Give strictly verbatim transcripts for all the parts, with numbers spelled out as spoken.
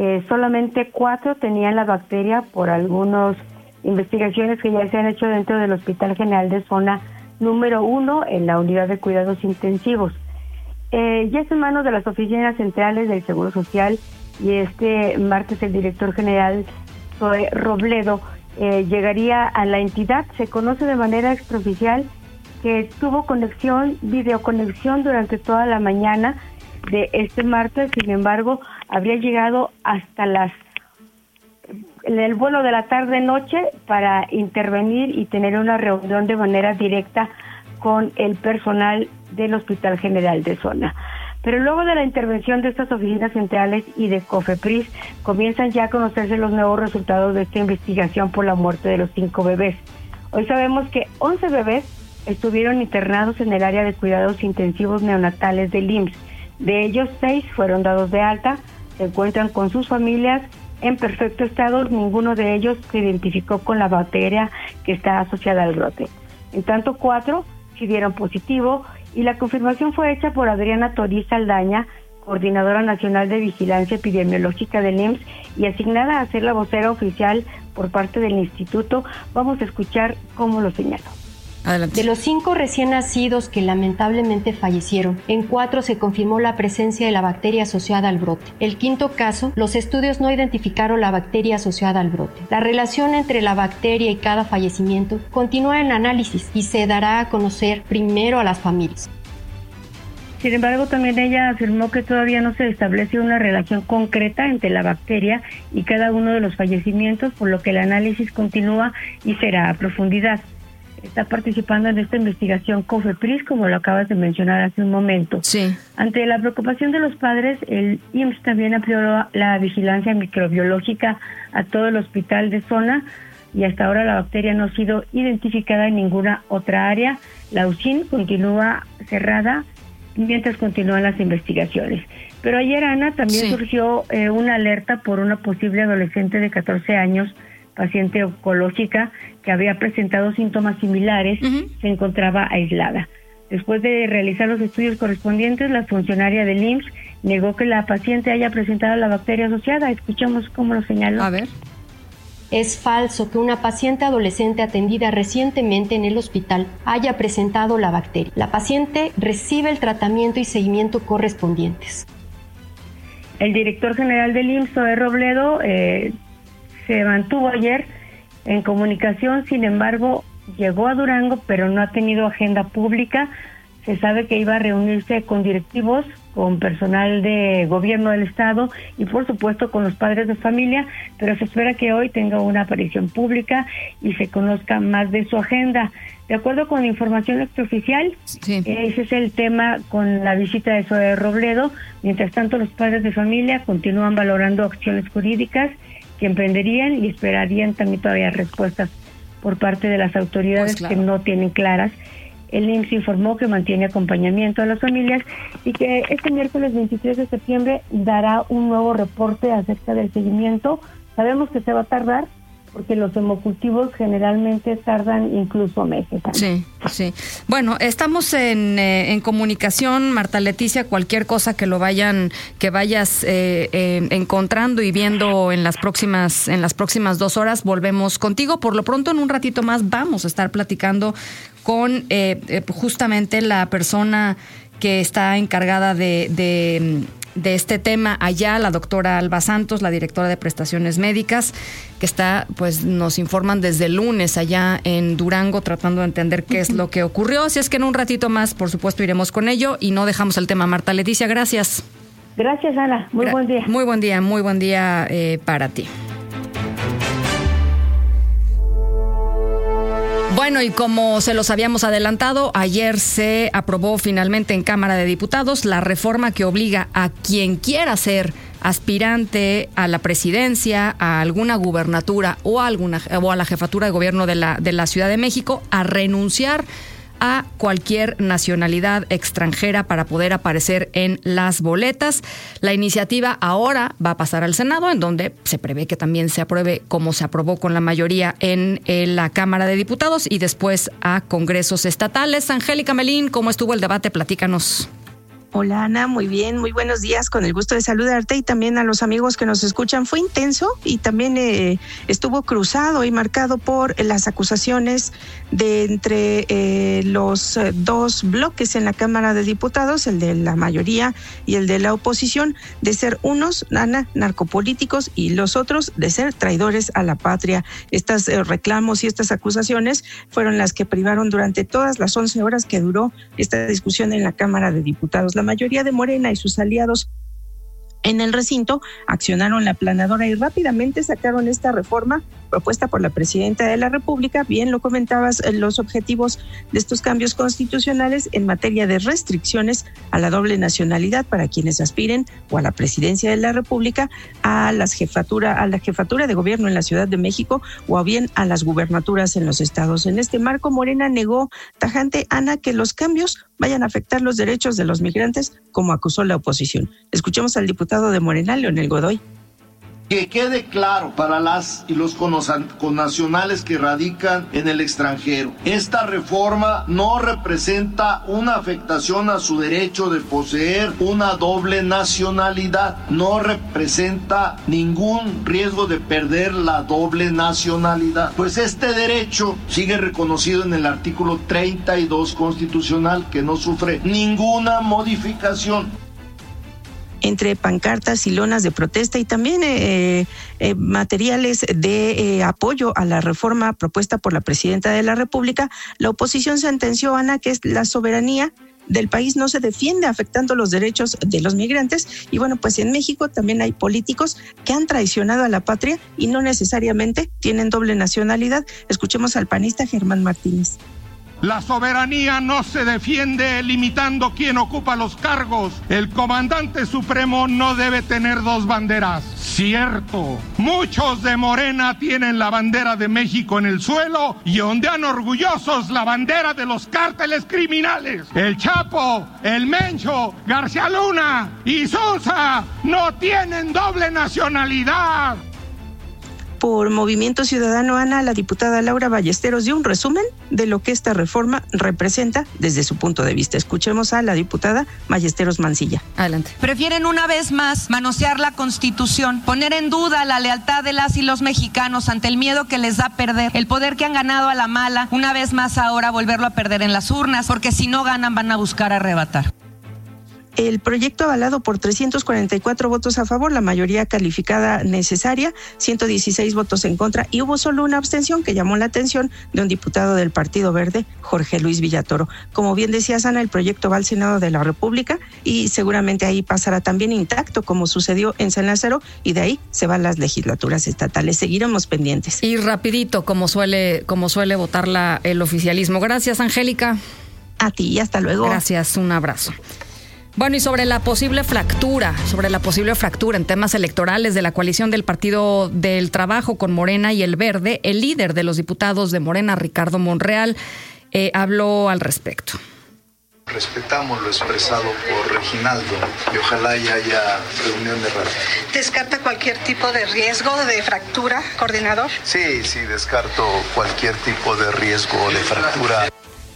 eh, solamente cuatro tenían la bacteria por algunas investigaciones que ya se han hecho dentro del Hospital General de Zona número uno en la unidad de cuidados intensivos. Eh, ya es en manos de las oficinas centrales del Seguro Social y este martes el director general Zoe Robledo eh, llegaría a la entidad. Se conoce de manera extraoficial que tuvo conexión, videoconexión durante toda la mañana de este martes. Sin embargo, habría llegado hasta las en el vuelo de la tarde-noche para intervenir y tener una reunión de manera directa con el personal del Hospital General de Zona. Pero luego de la intervención de estas oficinas centrales y de COFEPRIS, comienzan ya a conocerse los nuevos resultados de esta investigación por la muerte de los cinco bebés. Hoy sabemos que once bebés estuvieron internados en el área de cuidados intensivos neonatales del I M S S. De ellos, seis fueron dados de alta, se encuentran con sus familias en perfecto estado. Ninguno de ellos se identificó con la bacteria que está asociada al brote. En tanto, cuatro sí dieron positivo y la confirmación fue hecha por Adriana Toriz Saldaña, coordinadora nacional de vigilancia epidemiológica del I M S S y asignada a ser la vocera oficial por parte del instituto. Vamos a escuchar cómo lo señaló. Adelante. De los cinco recién nacidos que lamentablemente fallecieron, en cuatro se confirmó la presencia de la bacteria asociada al brote. El quinto caso, los estudios no identificaron la bacteria asociada al brote. La relación entre la bacteria y cada fallecimiento continúa en análisis y se dará a conocer primero a las familias. Sin embargo, también ella afirmó que todavía no se establece una relación concreta entre la bacteria y cada uno de los fallecimientos, por lo que el análisis continúa y será a profundidad. Está participando en esta investigación COFEPRIS, como lo acabas de mencionar hace un momento. Sí. Ante la preocupación de los padres, el I M S S también amplió la vigilancia microbiológica a todo el hospital de Zona y hasta ahora la bacteria no ha sido identificada en ninguna otra área. La U C I N continúa cerrada mientras continúan las investigaciones. Pero ayer, Ana, también sí. surgió eh, una alerta por una posible adolescente de catorce años, paciente oncológica, que había presentado síntomas similares, uh-huh. se encontraba aislada. Después de realizar los estudios correspondientes, la funcionaria del I M S S negó que la paciente haya presentado la bacteria asociada. Escuchamos cómo lo señaló. A ver. Es falso que una paciente adolescente atendida recientemente en el hospital haya presentado la bacteria. La paciente recibe el tratamiento y seguimiento correspondientes. El director general del I M S S, Zoe Robledo, eh, se mantuvo ayer en comunicación. Sin embargo, llegó a Durango, pero no ha tenido agenda pública. Se sabe que iba a reunirse con directivos, con personal de gobierno del estado y por supuesto con los padres de familia, pero se espera que hoy tenga una aparición pública y se conozca más de su agenda. De acuerdo con la información extraoficial, sí. ese es el tema con la visita de Zoe Robledo. Mientras tanto, los padres de familia continúan valorando acciones jurídicas que emprenderían y esperarían también todavía respuestas por parte de las autoridades, pues claro, que no tienen claras. El I M S S informó que mantiene acompañamiento a las familias y que este miércoles veintitrés de septiembre dará un nuevo reporte acerca del seguimiento. Sabemos que se va a tardar porque los hemocultivos generalmente tardan incluso meses. ¿Sabes? Sí, sí. Bueno, estamos en, eh, en comunicación, Marta Leticia. Cualquier cosa que lo vayan, que vayas eh, eh, encontrando y viendo en las próximas, en las próximas dos horas, volvemos contigo. Por lo pronto, en un ratito más vamos a estar platicando con eh, eh, justamente la persona que está encargada de, de de este tema allá, la doctora Alba Santos, la directora de prestaciones médicas, que está, pues nos informan desde el lunes allá en Durango tratando de entender qué es lo que ocurrió. Así es que en un ratito más, por supuesto, iremos con ello y no dejamos el tema. Marta Leticia, gracias. Gracias, Ana. Muy Gra- buen día. Muy buen día, muy buen día eh, para ti. Bueno, y como se los habíamos adelantado, ayer se aprobó finalmente en Cámara de Diputados la reforma que obliga a quien quiera ser aspirante a la presidencia, a alguna gubernatura o a, alguna, o a la jefatura de gobierno de la, de la Ciudad de México a renunciar a cualquier nacionalidad extranjera para poder aparecer en las boletas. La iniciativa ahora va a pasar al Senado, en donde se prevé que también se apruebe como se aprobó con la mayoría en, en la Cámara de Diputados y después a congresos estatales. Angélica Melín, ¿cómo estuvo el debate? Platícanos. Hola Ana, muy bien, muy buenos días, con el gusto de saludarte y también a los amigos que nos escuchan. Fue intenso y también eh, estuvo cruzado y marcado por las acusaciones de entre eh, los eh, dos bloques en la Cámara de Diputados, el de la mayoría y el de la oposición, de ser unos, Ana, narcopolíticos y los otros de ser traidores a la patria. Estos eh, reclamos y estas acusaciones fueron las que privaron durante todas las once horas que duró esta discusión en la Cámara de Diputados. La mayoría de Morena y sus aliados en el recinto accionaron la aplanadora y rápidamente sacaron esta reforma propuesta por la presidenta de la República. Bien lo comentabas, los objetivos de estos cambios constitucionales en materia de restricciones a la doble nacionalidad para quienes aspiren o a la presidencia de la República, a las jefatura, a la jefatura de gobierno en la Ciudad de México o bien a las gubernaturas en los estados. En este marco, Morena negó tajante, Ana, que los cambios vayan a afectar los derechos de los migrantes, como acusó la oposición. Escuchemos al diputado de Morena, Leonel Godoy. Que quede claro para las y los connacionales que radican en el extranjero, esta reforma no representa una afectación a su derecho de poseer una doble nacionalidad, no representa ningún riesgo de perder la doble nacionalidad, pues este derecho sigue reconocido en el artículo treinta y dos constitucional, que no sufre ninguna modificación. Entre pancartas y lonas de protesta y también eh, eh, materiales de eh, apoyo a la reforma propuesta por la presidenta de la República, la oposición sentenció, Ana, que la soberanía del país no se defiende afectando los derechos de los migrantes. Y bueno, pues en México también hay políticos que han traicionado a la patria y no necesariamente tienen doble nacionalidad. Escuchemos al panista Germán Martínez. La soberanía no se defiende limitando quién ocupa los cargos. El comandante supremo no debe tener dos banderas. Cierto, muchos de Morena tienen la bandera de México en el suelo y ondean orgullosos la bandera de los cárteles criminales. El Chapo, el Mencho, García Luna y Sosa no tienen doble nacionalidad. Por Movimiento Ciudadano, Ana, la diputada Laura Ballesteros dio un resumen de lo que esta reforma representa desde su punto de vista. Escuchemos a la diputada Ballesteros Mancilla. Adelante. Prefieren una vez más manosear la Constitución, poner en duda la lealtad de las y los mexicanos ante el miedo que les da perder, el poder que han ganado a la mala, una vez más ahora volverlo a perder en las urnas, porque si no ganan van a buscar arrebatar. El proyecto avalado por trescientos cuarenta y cuatro votos a favor, la mayoría calificada necesaria, ciento dieciséis votos en contra y hubo solo una abstención que llamó la atención de un diputado del Partido Verde, Jorge Luis Villatoro. Como bien decía Ana, el proyecto va al Senado de la República y seguramente ahí pasará también intacto como sucedió en San Lázaro y de ahí se van las legislaturas estatales. Seguiremos pendientes. Y rapidito, como suele, como suele votar la, el oficialismo. Gracias, Angélica. A ti y hasta luego. Gracias, un abrazo. Bueno, y sobre la posible fractura, sobre la posible fractura en temas electorales de la coalición del Partido del Trabajo con Morena y el Verde, el líder de los diputados de Morena, Ricardo Monreal, eh, habló al respecto. Respetamos lo expresado por Reginaldo y ojalá ya haya reunión de rápido. ¿Descarta cualquier tipo de riesgo de fractura, coordinador? Sí, sí, descarto cualquier tipo de riesgo de fractura.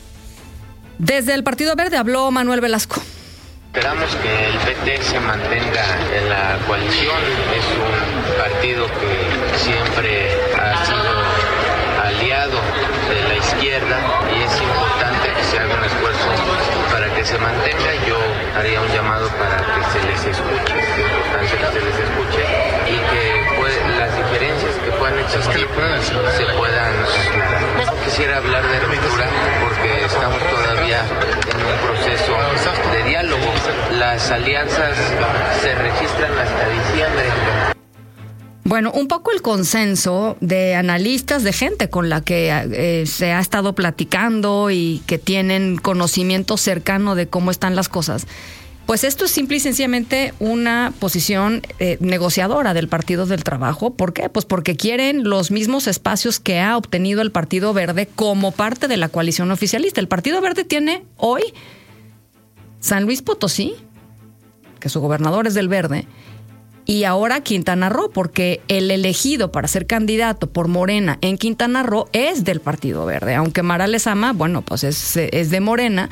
Desde el Partido Verde habló Manuel Velasco. Esperamos que el P T se mantenga en la coalición. Es un partido que siempre ha sido aliado de la izquierda y es importante que se haga un esfuerzo para que se mantenga. Yo haría un llamado para que se les escuche, es importante que se les escuche y que pues, las diferencias que puedan existir se puedan aclarar. No quisiera hablar de ruptura porque estamos todavía en un proceso de diálogo. Las alianzas se registran hasta diciembre. Bueno, un poco el consenso de analistas, de gente con la que eh, se ha estado platicando y que tienen conocimiento cercano de cómo están las cosas. Pues esto es simple y sencillamente una posición eh, negociadora del Partido del Trabajo. ¿Por qué? Pues porque quieren los mismos espacios que ha obtenido el Partido Verde como parte de la coalición oficialista. El Partido Verde tiene hoy San Luis Potosí, que su gobernador es del Verde, y ahora Quintana Roo, porque el elegido para ser candidato por Morena en Quintana Roo es del Partido Verde, aunque Mara Lezama, bueno, pues es, es de Morena.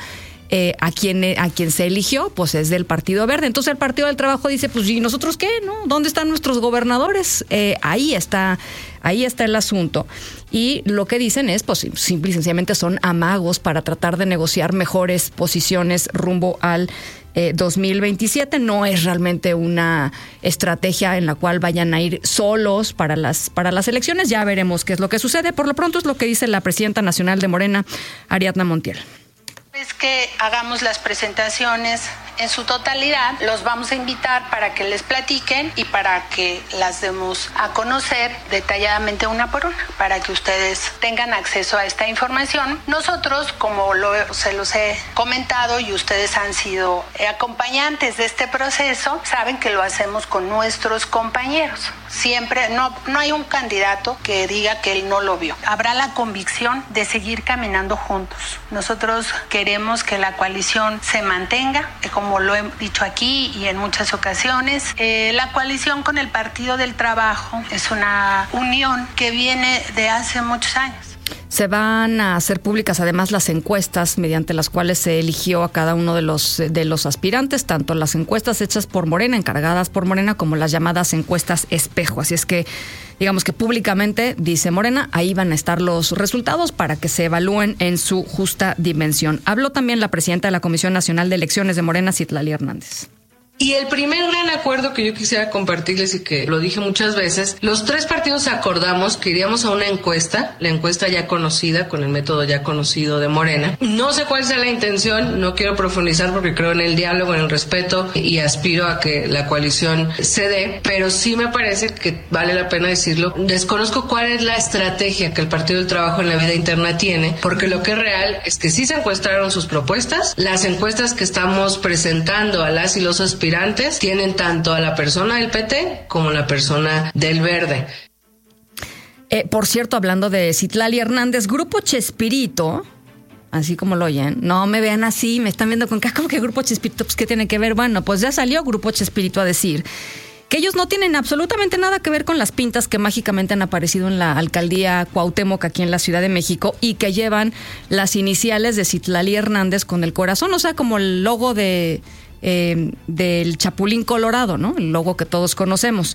eh, a quien a quien se eligió, pues es del Partido Verde. Entonces el Partido del Trabajo dice, pues ¿y nosotros qué? ¿No? ¿Dónde están nuestros gobernadores? Eh, ahí está, ahí está el asunto. Y lo que dicen es, pues simple y sencillamente son amagos para tratar de negociar mejores posiciones rumbo al eh, dos mil veintisiete. No es realmente una estrategia en la cual vayan a ir solos para las, para las elecciones. Ya veremos qué es lo que sucede. Por lo pronto es lo que dice la presidenta nacional de Morena, Ariadna Montiel. Es que hagamos las presentaciones en su totalidad, los vamos a invitar para que les platiquen y para que las demos a conocer detalladamente una por una, para que ustedes tengan acceso a esta información. Nosotros, como lo, se los he comentado y ustedes han sido acompañantes de este proceso, saben que lo hacemos con nuestros compañeros. Siempre, no, no hay un candidato que diga que él no lo vio. Habrá la convicción de seguir caminando juntos. Nosotros queremos que la coalición se mantenga, como lo he dicho aquí y en muchas ocasiones. Eh, la coalición con el Partido del Trabajo es una unión que viene de hace muchos años. Se van a hacer públicas además las encuestas mediante las cuales se eligió a cada uno de los de los aspirantes, tanto las encuestas hechas por Morena, encargadas por Morena, como las llamadas encuestas espejo. Así es que, digamos que públicamente, dice Morena, ahí van a estar los resultados para que se evalúen en su justa dimensión. Habló también la presidenta de la Comisión Nacional de Elecciones de Morena, Citlali Hernández. Y el primer gran acuerdo que yo quisiera compartirles y que lo dije muchas veces, los tres partidos acordamos que iríamos a una encuesta, la encuesta ya conocida, con el método ya conocido de Morena. No sé cuál sea la intención, no quiero profundizar porque creo en el diálogo, en el respeto y aspiro a que la coalición se dé, pero sí me parece que vale la pena decirlo. Desconozco cuál es la estrategia que el Partido del Trabajo en la vida interna tiene, porque lo que es real es que sí se encuestaron sus propuestas, las encuestas que estamos presentando a las y los aspirantes tienen tanto a la persona del P T como a la persona del Verde. Eh, por cierto, hablando de Citlali Hernández, Grupo Chespirito, así como lo oyen, no me vean así, me están viendo con cara, ¿cómo que Grupo Chespirito? Pues ¿qué tiene que ver? Bueno, pues ya salió Grupo Chespirito a decir que ellos no tienen absolutamente nada que ver con las pintas que mágicamente han aparecido en la alcaldía Cuauhtémoc aquí en la Ciudad de México y que llevan las iniciales de Citlali Hernández con el corazón, o sea, como el logo de... Eh, del Chapulín Colorado, ¿no? El logo que todos conocemos.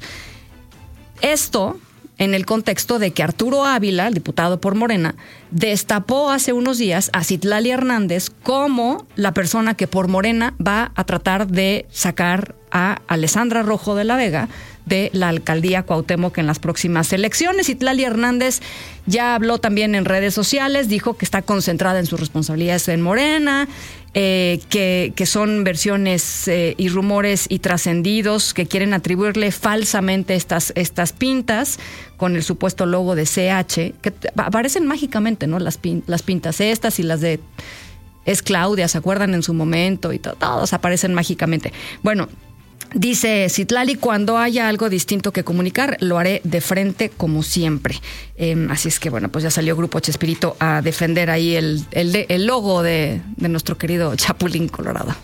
Esto en el contexto de que Arturo Ávila, el diputado por Morena, destapó hace unos días a Citlali Hernández como la persona que por Morena va a tratar de sacar a Alessandra Rojo de la Vega de la alcaldía Cuauhtémoc en las próximas elecciones. Citlali Hernández ya habló también en redes sociales, dijo que está concentrada en sus responsabilidades en Morena, eh, que, que son versiones eh, y rumores y trascendidos que quieren atribuirle falsamente estas, estas pintas con el supuesto logo de C H, que aparecen mágicamente, ¿no? Las, pin, las pintas estas y las de Es Claudia, ¿se acuerdan en su momento? Y to, todos aparecen mágicamente. Bueno, dice Citlali, cuando haya algo distinto que comunicar, lo haré de frente como siempre. Eh, así es que, bueno, pues ya salió Grupo Chespirito a defender ahí el, el, el logo de, de nuestro querido Chapulín Colorado.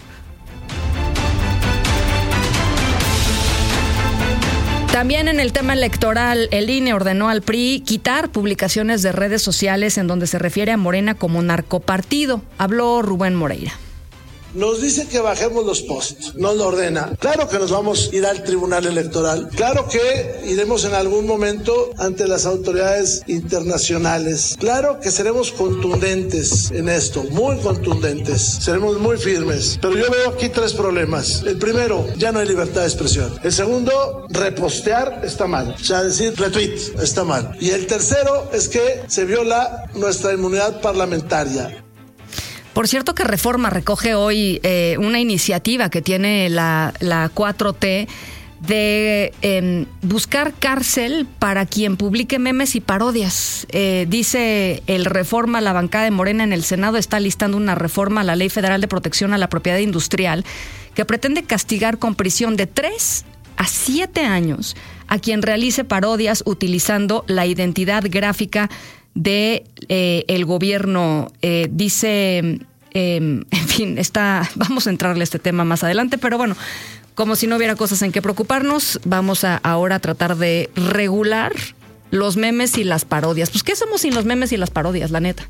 También en el tema electoral, el I N E ordenó al P R I quitar publicaciones de redes sociales en donde se refiere a Morena como narcopartido. Habló Rubén Moreira. Nos dice que bajemos los posts, nos lo ordena. Claro que nos vamos a ir al Tribunal Electoral. Claro que iremos en algún momento ante las autoridades internacionales. Claro que seremos contundentes en esto, muy contundentes. Seremos muy firmes. Pero yo veo aquí tres problemas. El primero, ya no hay libertad de expresión. El segundo, repostear está mal. O sea, decir retweet está mal. Y el tercero es que se viola nuestra inmunidad parlamentaria. Por cierto que Reforma recoge hoy eh, una iniciativa que tiene la, la cuatro T de eh, buscar cárcel para quien publique memes y parodias. Eh, dice el Reforma, la bancada de Morena en el Senado está listando una reforma a la Ley Federal de Protección a la Propiedad Industrial que pretende castigar con prisión de tres a siete años a quien realice parodias utilizando la identidad gráfica de eh, el gobierno. Eh, dice, eh, en fin, está, vamos a entrarle a este tema más adelante, pero bueno, como si no hubiera cosas en que preocuparnos, vamos a ahora tratar de regular los memes y las parodias. Pues, ¿qué somos sin los memes y las parodias, la neta?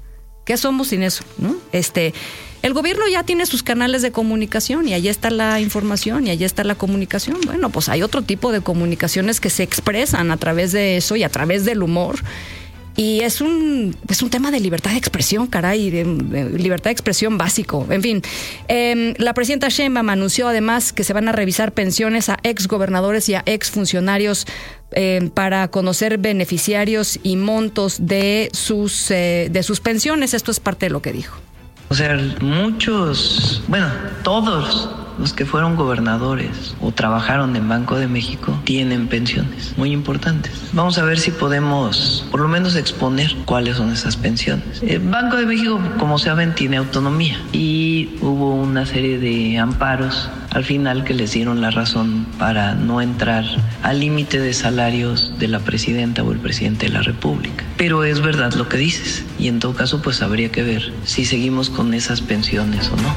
¿Qué somos sin eso? ¿No? Este, el gobierno ya tiene sus canales de comunicación y ahí está la información y ahí está la comunicación. Bueno, pues hay otro tipo de comunicaciones que se expresan a través de eso y a través del humor. Y es un, es un tema de libertad de expresión, caray, de, de libertad de expresión básico. En fin, eh, la presidenta Sheinbaum anunció además que se van a revisar pensiones a exgobernadores y a exfuncionarios eh, para conocer beneficiarios y montos de sus, eh, de sus pensiones. Esto es parte de lo que dijo. O sea, muchos, bueno, todos los que fueron gobernadores o trabajaron en Banco de México tienen pensiones muy importantes. Vamos a ver si podemos por lo menos exponer cuáles son esas pensiones. El Banco de México, como saben, tiene autonomía y hubo una serie de amparos al final que les dieron la razón para no entrar al límite de salarios de la presidenta o el presidente de la República. Pero es verdad lo que dices y en todo caso pues habría que ver si seguimos con esas pensiones o no.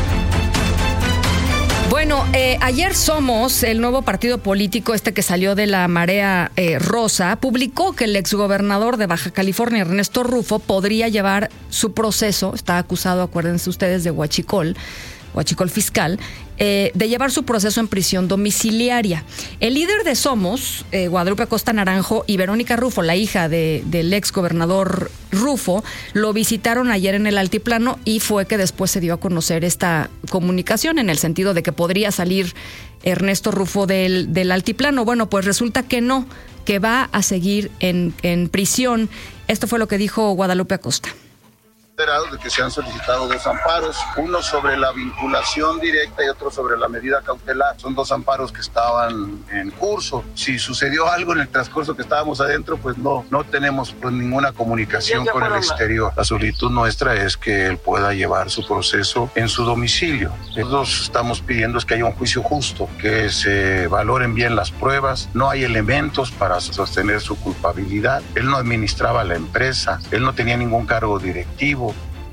Bueno, eh, ayer Somos, el nuevo partido político este que salió de la marea eh, rosa, publicó que el exgobernador de Baja California, Ernesto Rufo, podría llevar su proceso, está acusado, acuérdense ustedes, de huachicol, huachicol fiscal, eh, de llevar su proceso en prisión domiciliaria. El líder de Somos, eh, Guadalupe Acosta Naranjo, y Verónica Rufo, la hija de, del ex gobernador Rufo, lo visitaron ayer en el Altiplano y fue que después se dio a conocer esta comunicación en el sentido de que podría salir Ernesto Rufo del, del Altiplano. Bueno, pues resulta que no, que va a seguir en, en prisión. Esto fue lo que dijo Guadalupe Acosta. De que se han solicitado dos amparos, uno sobre la vinculación directa y otro sobre la medida cautelar. Son dos amparos que estaban en curso. Si sucedió algo en el transcurso que estábamos adentro, pues no, no tenemos pues ninguna comunicación con el exterior. La solicitud nuestra es que él pueda llevar su proceso en su domicilio. Nosotros estamos pidiendo es que haya un juicio justo, que se valoren bien las pruebas. No hay elementos para sostener su culpabilidad. Él no administraba la empresa, él no tenía ningún cargo directivo.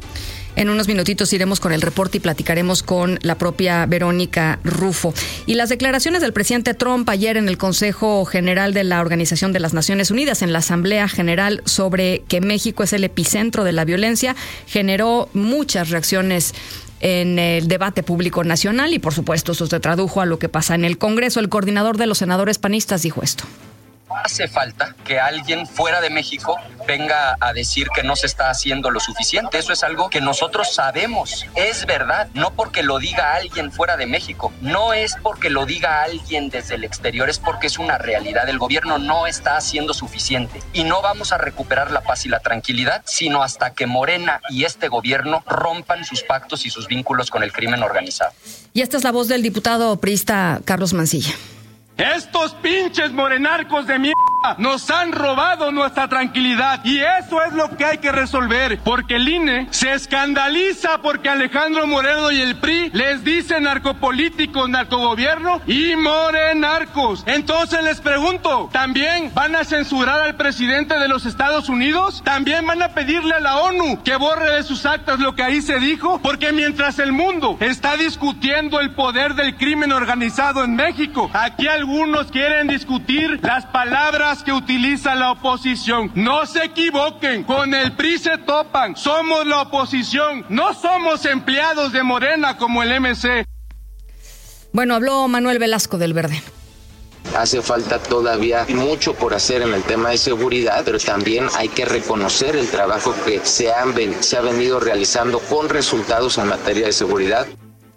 En unos minutitos iremos con el reporte y platicaremos con la propia Verónica Rufo. Y las declaraciones del presidente Trump ayer en el Consejo General de la Organización de las Naciones Unidas, en la Asamblea General, sobre que México es el epicentro de la violencia, generó muchas reacciones en el debate público nacional y, por supuesto, eso se tradujo a lo que pasa en el Congreso. El coordinador de los senadores panistas dijo esto. Hace falta que alguien fuera de México venga a decir que no se está haciendo lo suficiente. Eso es algo que nosotros sabemos. Es verdad, no porque lo diga alguien fuera de México, no es porque lo diga alguien desde el exterior, es porque es una realidad. El gobierno no está haciendo suficiente y no vamos a recuperar la paz y la tranquilidad, sino hasta que Morena y este gobierno rompan sus pactos y sus vínculos con el crimen organizado. Y esta es la voz del diputado priista Carlos Mancilla. Estos pinches morenarcos de mierda nos han robado nuestra tranquilidad y eso es lo que hay que resolver, porque el I N E se escandaliza porque Alejandro Moreno y el P R I les dicen narcopolíticos, narcogobierno y morenarcos. Entonces les pregunto, ¿también van a censurar al presidente de los Estados Unidos? ¿También van a pedirle a la ONU que borre de sus actas lo que ahí se dijo? Porque mientras el mundo está discutiendo el poder del crimen organizado en México, aquí algunos quieren discutir las palabras que utiliza la oposición. No se equivoquen, con el P R I se topan. Somos la oposición, no somos empleados de Morena como el M C. Bueno, habló Manuel Velasco del Verde. Hace falta todavía mucho por hacer en el tema de seguridad, pero también hay que reconocer el trabajo que se, han, se ha venido realizando con resultados en materia de seguridad.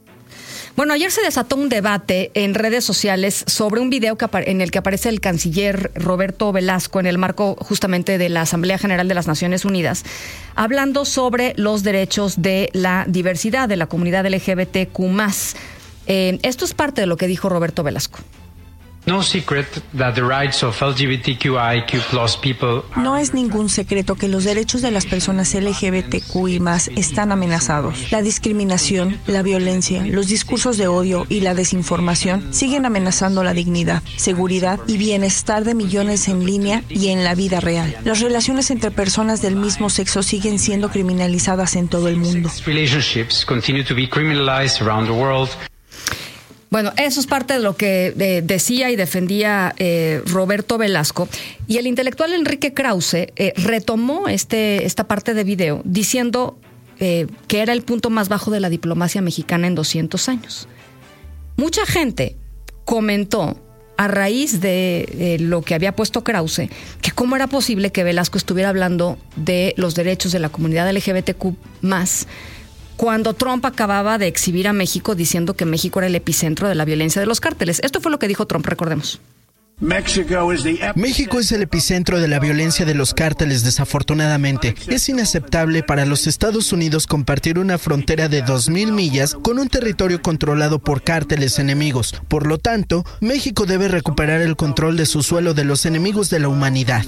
Bueno, ayer se desató un debate en redes sociales sobre un video que en el que aparece el canciller Roberto Velasco en el marco justamente de la Asamblea General de las Naciones Unidas, hablando sobre los derechos de la diversidad, de la comunidad L G B T Q más. Eh, esto es parte de lo que dijo Roberto Velasco. No secret that the rights of L G B T Q I Q plus people. No es ningún secreto que los derechos de las personas L G B T Q I más están amenazados. La discriminación, la violencia, los discursos de odio y la desinformación siguen amenazando la dignidad, seguridad y bienestar de millones en línea y en la vida real. Las relaciones entre personas del mismo sexo siguen siendo criminalizadas en todo el mundo. Relationships continue to be criminalized around the world. Bueno, eso es parte de lo que eh, decía y defendía eh, Roberto Velasco. Y el intelectual Enrique Krause eh, retomó este, esta parte de video diciendo eh, que era el punto más bajo de la diplomacia mexicana en doscientos años. Mucha gente comentó a raíz de eh, lo que había puesto Krause, que cómo era posible que Velasco estuviera hablando de los derechos de la comunidad L G B T Q más, cuando Trump acababa de exhibir a México diciendo que México era el epicentro de la violencia de los cárteles. Esto fue lo que dijo Trump, recordemos. México es el epicentro de la violencia de los cárteles, desafortunadamente. Es inaceptable para los Estados Unidos compartir una frontera de dos mil millas con un territorio controlado por cárteles enemigos. Por lo tanto, México debe recuperar el control de su suelo de los enemigos de la humanidad.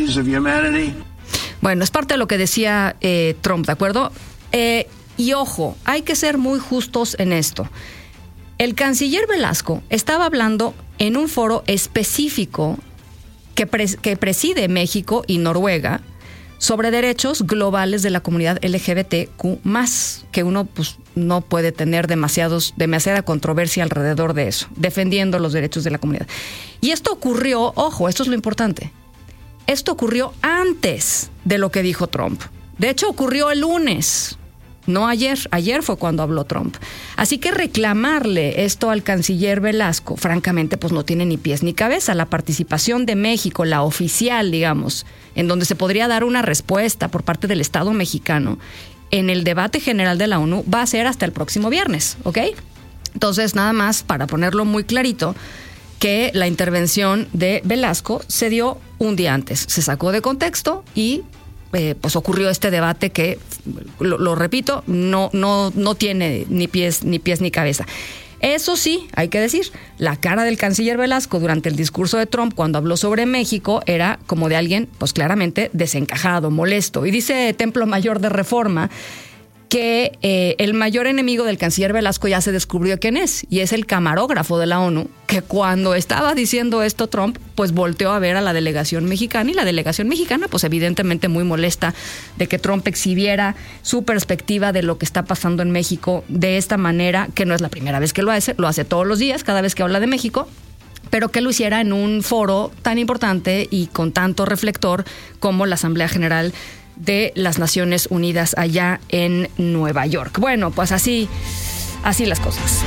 Bueno, es parte de lo que decía eh, Trump, ¿de acuerdo? Eh... Y ojo, hay que ser muy justos en esto. El canciller Velasco estaba hablando en un foro específico que, pres- que preside México y Noruega sobre derechos globales de la comunidad L G B T Q más, que uno pues, no puede tener demasiados, demasiada controversia alrededor de eso, defendiendo los derechos de la comunidad. Y esto ocurrió, ojo, esto es lo importante, esto ocurrió antes de lo que dijo Trump. De hecho, ocurrió el lunes. No ayer, ayer fue cuando habló Trump. Así que reclamarle esto al canciller Velasco, francamente, pues no tiene ni pies ni cabeza. La participación de México, la oficial, digamos, en donde se podría dar una respuesta por parte del Estado mexicano en el debate general de la ONU, va a ser hasta el próximo viernes, ¿ok? Entonces, nada más para ponerlo muy clarito, que la intervención de Velasco se dio un día antes. Se sacó de contexto y Eh, pues ocurrió este debate que, lo, lo repito, no, no, no tiene ni pies, ni pies ni cabeza. Eso sí, hay que decir, la cara del canciller Velasco durante el discurso de Trump cuando habló sobre México era como de alguien, pues claramente desencajado, molesto. Y dice Templo Mayor de Reforma que eh, el mayor enemigo del canciller Velasco ya se descubrió quién es, y es el camarógrafo de la ONU, que cuando estaba diciendo esto Trump, pues volteó a ver a la delegación mexicana, y la delegación mexicana, pues evidentemente muy molesta de que Trump exhibiera su perspectiva de lo que está pasando en México de esta manera, que no es la primera vez que lo hace, lo hace todos los días, cada vez que habla de México, pero que lo hiciera en un foro tan importante y con tanto reflector como la Asamblea General de las Naciones Unidas allá en Nueva York. Bueno, pues así, así las cosas.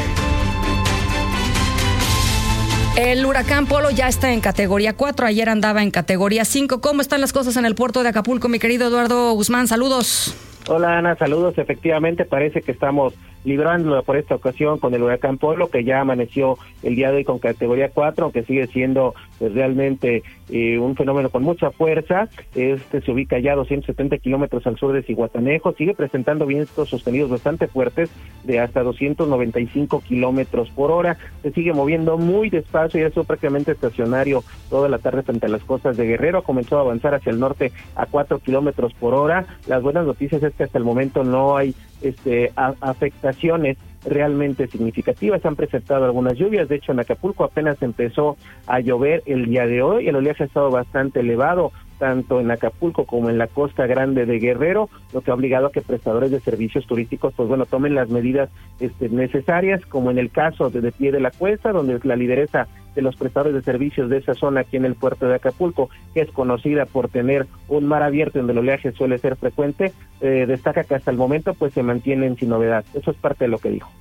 El huracán Polo ya está en categoría cuatro, ayer andaba en categoría cinco. ¿Cómo están las cosas en el puerto de Acapulco, mi querido Eduardo Guzmán? Saludos. Hola, Ana, saludos. Efectivamente, parece que estamos librándolo por esta ocasión con el huracán Polo, que ya amaneció el día de hoy con categoría cuatro, aunque sigue siendo pues, realmente eh, un fenómeno con mucha fuerza. Este se ubica ya a doscientos setenta kilómetros al sur de Zihuatanejo, sigue presentando vientos sostenidos bastante fuertes de hasta doscientos noventa y cinco kilómetros por hora, se sigue moviendo muy despacio y eso prácticamente estacionario toda la tarde frente a las costas de Guerrero. Comenzó a avanzar hacia el norte a cuatro kilómetros por hora. Las buenas noticias es que hasta el momento no hay este a, afectaciones realmente significativas. Han presentado algunas lluvias, de hecho en Acapulco apenas empezó a llover el día de hoy, el oleaje ha estado bastante elevado tanto en Acapulco como en la Costa Grande de Guerrero, lo que ha obligado a que prestadores de servicios turísticos pues bueno tomen las medidas este, necesarias, como en el caso de, de Pie de la Cuesta, donde la lideresa de los prestadores de servicios de esa zona aquí en el puerto de Acapulco, que es conocida por tener un mar abierto donde el oleaje suele ser frecuente, eh, destaca que hasta el momento pues se mantienen sin novedad. Eso es parte de lo que dijo.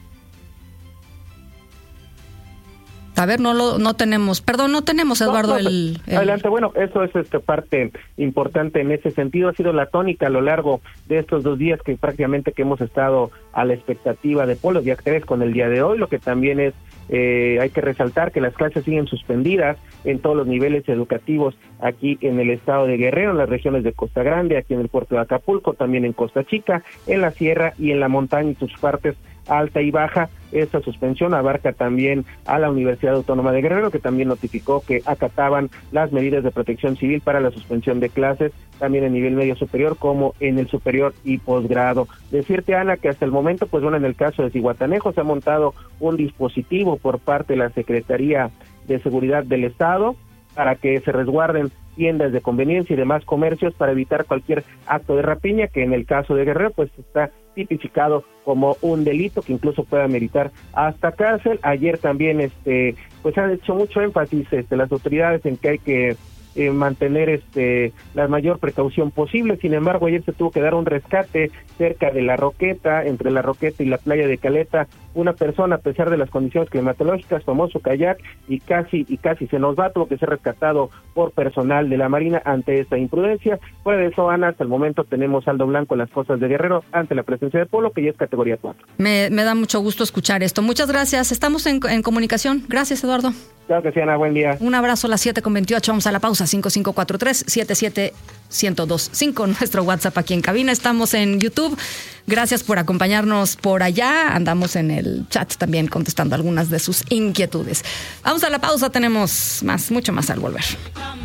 A ver, no lo no tenemos, perdón, no tenemos, Eduardo, no, no, el, el... Adelante, bueno, eso es este parte importante en ese sentido, ha sido la tónica a lo largo de estos dos días que prácticamente que hemos estado a la expectativa de Polo, día tres con el día de hoy, lo que también es, eh, hay que resaltar que las clases siguen suspendidas en todos los niveles educativos aquí en el estado de Guerrero, en las regiones de Costa Grande, aquí en el puerto de Acapulco, también en Costa Chica, en la sierra y en la montaña y sus partes alta y baja. Esta suspensión abarca también a la Universidad Autónoma de Guerrero, que también notificó que acataban las medidas de protección civil para la suspensión de clases, también en nivel medio superior como en el superior y posgrado. Decirte, Ana, que hasta el momento, pues bueno, en el caso de Zihuatanejo se ha montado un dispositivo por parte de la Secretaría de Seguridad del Estado para que se resguarden tiendas de conveniencia y demás comercios para evitar cualquier acto de rapiña, que en el caso de Guerrero pues está tipificado como un delito que incluso puede ameritar hasta cárcel. Ayer también este pues han hecho mucho énfasis este las autoridades en que hay que Eh, mantener este la mayor precaución posible. Sin embargo, ayer se tuvo que dar un rescate cerca de La Roqueta, entre La Roqueta y la playa de Caleta. Una persona, a pesar de las condiciones climatológicas, tomó su kayak y casi y casi se nos va, tuvo que ser rescatado por personal de la Marina ante esta imprudencia. Fuera de eso, Ana, hasta el momento tenemos saldo blanco en las costas de Guerrero ante la presencia de Polo, que ya es categoría cuatro. Me, me da mucho gusto escuchar esto. Muchas gracias. Estamos en, en comunicación. Gracias, Eduardo. Claro que sí, Ana. Buen día. Un abrazo a las siete con veintiocho. Vamos a la pausa. cinco cinco cuatro tres, siete siete, uno cero dos cinco. Nuestro WhatsApp aquí en cabina. Estamos en YouTube. Gracias por acompañarnos por allá. Andamos en el chat también contestando algunas de sus inquietudes. Vamos a la pausa. Tenemos más, mucho más al volver.